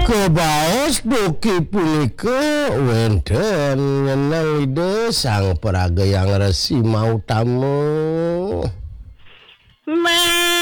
Kebaos Doki punika wenten ngenang ide sang peraga yang resi mau tamu.